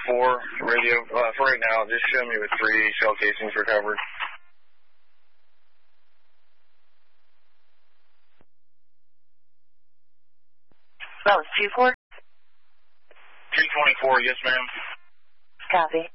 224 radio. For right now, just show me with 3 shell casings recovered. That was 24? 224, yes, ma'am. Copy.